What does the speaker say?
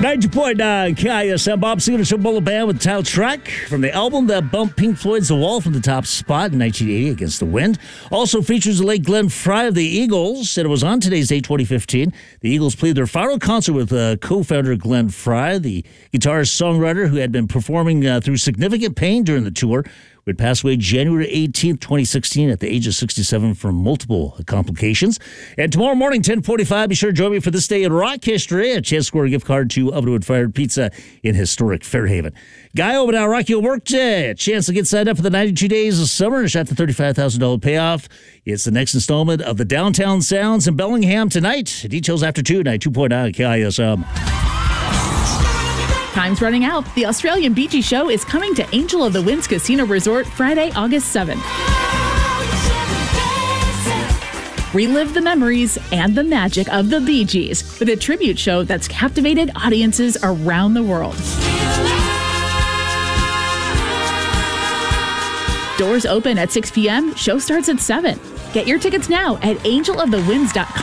90.9 KISM. Bob Seger, Show Bowler Band with the title track from the album that bumped Pink Floyd's The Wall from the top spot in 1980 Against the Wind. Also features the late Glenn Frey of the Eagles, and it was on today's date, 2015. The Eagles played their final concert with co-founder Glenn Frey, the guitarist-songwriter who had been performing through significant pain during the tour. Would pass away January 18th, 2016 at the age of 67 from multiple complications. And tomorrow morning, 10:45, be sure to join me for This Day in Rock History. A chance to score a gift card to Ovenwood Fired Pizza in historic Fairhaven. Guy over now, Rocky Workday. A chance to get signed up for the 92 Days of Summer and shot the $35,000 payoff. It's the next installment of the Downtown Sounds in Bellingham tonight. Details after 292.9 KISM. Time's running out. The Australian Bee Gees show is coming to Angel of the Winds Casino Resort Friday, August 7th. Relive the memories and the magic of the Bee Gees with a tribute show that's captivated audiences around the world. Doors open at 6 p.m. Show starts at 7. Get your tickets now at angelofthewinds.com.